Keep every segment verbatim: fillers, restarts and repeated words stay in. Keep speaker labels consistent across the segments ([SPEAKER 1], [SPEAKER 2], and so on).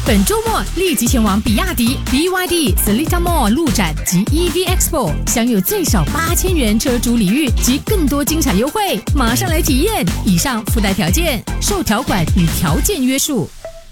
[SPEAKER 1] 本周末立即前往比亚迪 B Y D Seletar Mall 路展及 E V Expo， 享有最少八千元车主礼遇及更多精彩优惠，马上来体验！以上附带条件，受条款与条件约束。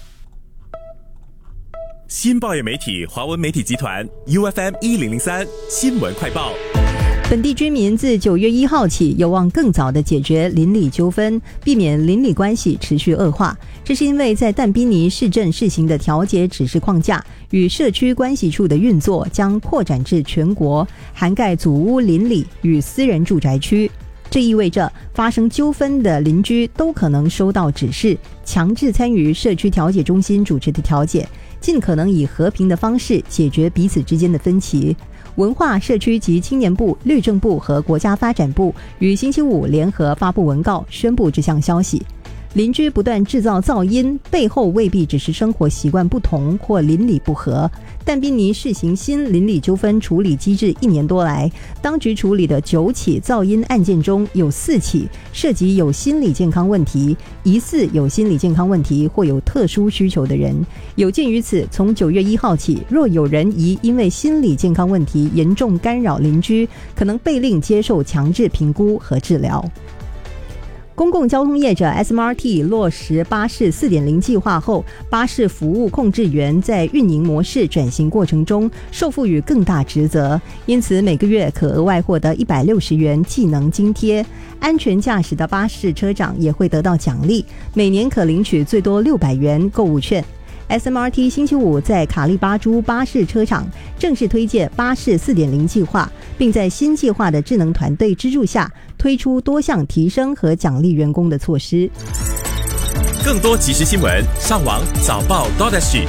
[SPEAKER 2] 新报业媒体华文媒体集团 U F M 一零零三新闻快报。
[SPEAKER 3] 本地居民自九月一号起有望更早地解决邻里纠纷，避免邻里关系持续恶化。这是因为在但宾尼市政试行的调解指示框架与社区关系处的运作将扩展至全国，涵盖祖屋邻里与私人住宅区。这意味着发生纠纷的邻居都可能收到指示，强制参与社区调解中心主持的调解，尽可能以和平的方式解决彼此之间的分歧。文化、社区及青年部、律政部和国家发展部于星期五联合发布文告，宣布这项消息。邻居不断制造噪音，背后未必只是生活习惯不同或邻里不和。但宾尼试行新邻里纠纷处理机制一年多来，当局处理的九起噪音案件中有四起涉及有心理健康问题、疑似有心理健康问题或有特殊需求的人。有鉴于此，从九月一号起，若有人疑因为心理健康问题严重干扰邻居，可能被令接受强制评估和治疗。公共交通业者 S M R T 落实巴士 四点零 计划后，巴士服务控制员在运营模式转型过程中受赋予更大职责，因此每个月可额外获得一百六十元技能津贴。安全驾驶的巴士车长也会得到奖励，每年可领取最多六百元购物券。S M R T 星期五在卡利巴珠巴士车厂正式推荐巴士 四点零 计划，并在新计划的智能团队资助下推出多项提升和奖励员工的措施。
[SPEAKER 2] 更多即时新闻，上网早报 .sg。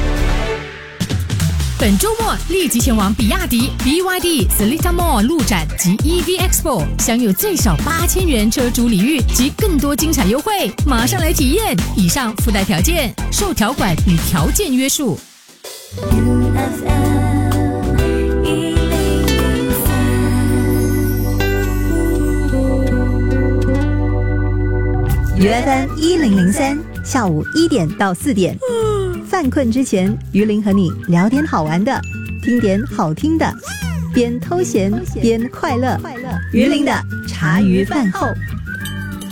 [SPEAKER 1] 本周末立即前往比亚迪 B Y D Seletar Mall 路展及 E V Expo， 享有最少八千元车主礼遇及更多精彩优惠，马上来体验！以上附带条件，受条款与条件约束。
[SPEAKER 3] U F M 一零零三下午一点到四点，犯困之前，于林和你聊点好玩的，听点好听的，边偷闲边快乐。于林的茶余饭后。